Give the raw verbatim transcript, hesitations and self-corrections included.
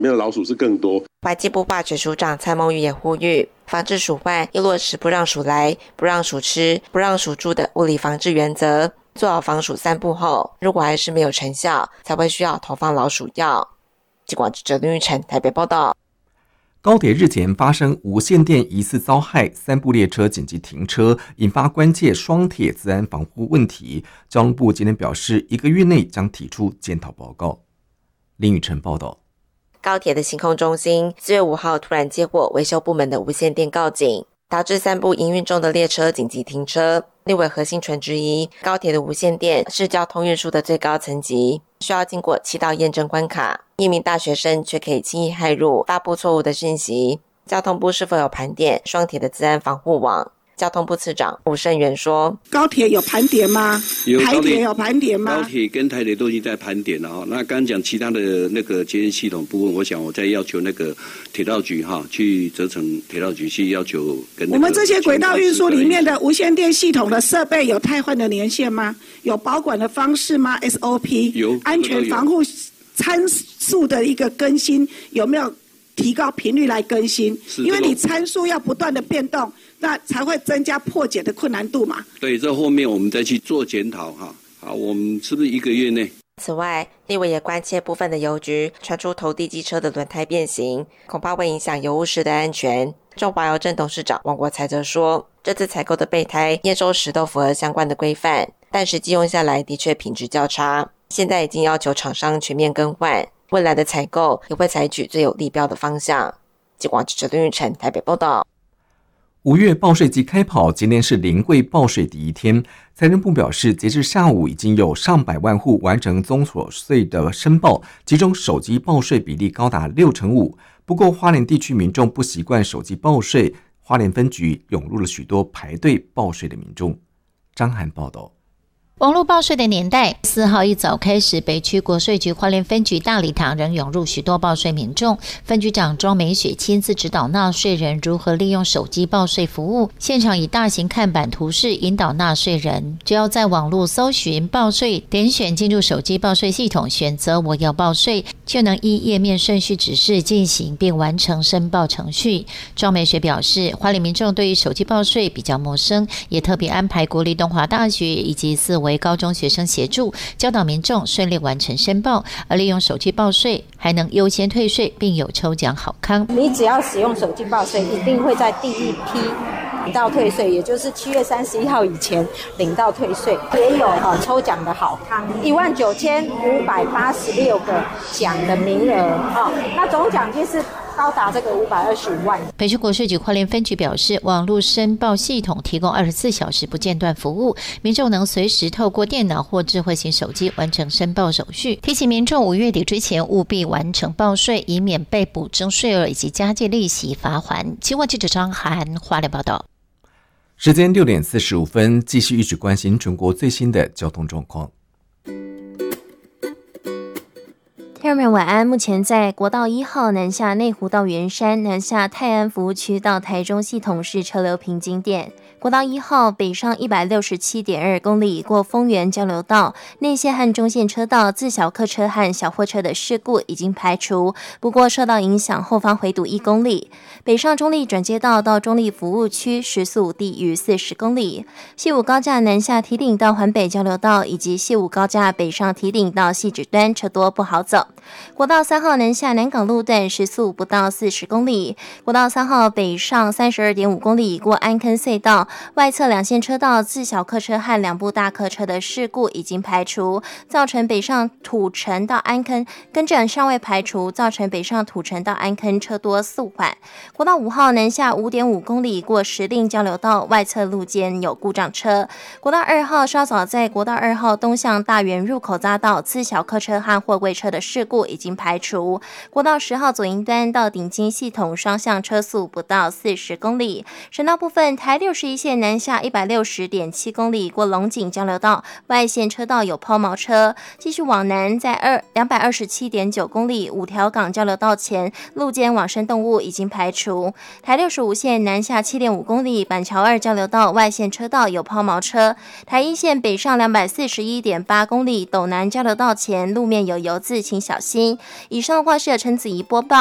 没有老鼠是更多。 环境部化学署长蔡梦玉也呼吁，防治鼠患要落实不让鼠来、不让鼠吃、不让鼠住的物理防治原则，做好防鼠散布后，如果还是没有成效，才会需要投放老鼠药。记者记者林玉成台北报道。 高铁日前发生无线电疑似遭害，三部列车紧急停车，引发关切双铁资安防护问题。交通部今天表示，一个月内将提出检讨报告。林宇成报道。 高铁的行控中心四月五号突然接获维修部门的无线电告警，导致三部营运中的列车紧急停车。立委何欣纯质疑，高铁的无线电是交通运输的最高层级，需要经过七道验证关卡，一名大学生却可以轻易骇入，发布错误的讯息。交通部是否有盘点双铁的资安防护网？交通部次长吴胜元说： 高铁有盘点吗？ 有， 台铁有盘点吗？ 高铁跟台铁都已经在盘点了哈。那刚刚讲其他的那个节电系统部分，我想我再要求那个铁道局哈，去责成铁道局去要求跟那个。 我们这些轨道运输里面的无线电系统的设备有汰换的年限吗？有保管的方式吗 ？S O P 有安全防护参数的一个更新有没有提高频率来更新？因为你参数要不断的变动。那才会增加破解的困难度嘛？ 对，这后面我们再去做检讨哈。好，我们是不是一个月内？ 此外，立委也关切部分的邮局传出投递机车的轮胎变形，恐怕会影响邮务室的安全。中华邮政董事长王国才则说，这次采购的备胎验收时都符合相关的规范，但实际用下来的确品质较差。现在已经要求厂商全面更换，未来的采购也会采取最有利标的方向。记者记者林玉成台北报道。 五月报税季开跑，今天是临柜报税第一天。财政部表示，截至下午已经有上百万户完成综所税的申报，其中手机报税比例高达六成五。不过，花莲地区民众不习惯手机报税，花莲分局涌入了许多排队报税的民众。张涵报道。 网络报税的年代，四号一早开始，北区国税局花莲分局大礼堂仍涌入许多报税民众。分局长庄美雪亲自指导纳税人如何利用手机报税服务，现场以大型看板图示引导纳税人，只要在网络搜寻报税，点选进入手机报税系统，选择我要报税，就能依页面顺序指示进行并完成申报程序。庄美雪表示，花莲民众对于手机报税比较陌生，也特别安排国立东华大学以及四维高中学生协助，教导民众顺利完成申报，而利用手机报税还能优先退税，并有抽奖好康。 你只要使用手机报税，一定会在第一批领到退税，也就是七月三十一号以前领到退税，也有呃抽奖的好康，一万九千五百八十六个奖的名额啊、哦，那总奖金是高达这个五百二十五万。 北区国税局花莲分局表示，网络申报系统提供二十四小时不间断服务，民众能随时透过电脑或智慧型手机完成申报手续。提醒民众五月底之前务必完成报税，以免被补征税额以及加计利息罚锾。期货记者张涵花莲报道。 时间六点四十五分，继续一直关心全国最新的交通状况。 听众朋友晚安。目前在国道一号南下内湖到圆山，南下泰安服务区到台中系统是车流平经点。国道一号北上 一百六十七点二 公里过丰原交流道，内线和中线车道自小客车和小货车的事故已经排除，不过受到影响，后方回堵一公里。北上中立转接道到中立服务区时速低于四十公里。西武高架南下堤顶到环北交流道以及西武高架北上堤顶到汐止端车多不好走。国道三号南下南港路段时速不到四十公里。国道三号北上 三十二点五公里过安坑隧道，外侧两线车道自小客车和两部大客车的事故已经排除，造成北上土城到安坑更正尚未排除，造成北上土城到安坑车多速缓。国道五号南下 五点五公里过石碇交流道，外侧路肩有故障车。国道二号稍早在国道二号东向大园入口匝道自小客车和货柜车的事故已经排除。国道十号左营端到顶金系统双向车速不到四十公里。省道部分，台六十一线南下 一百六十点七公里过龙井交流道，外线车道有抛锚车。继续往南，在两百二十七点九公里五条港交流道前路肩往生动物已经排除。台六十五线南下 七点五公里板桥二交流道外线车道有抛锚车。台一线北上 两百四十一点八公里斗南交流道前路面有油渍，请小小心。以上的话是由陈子怡播报。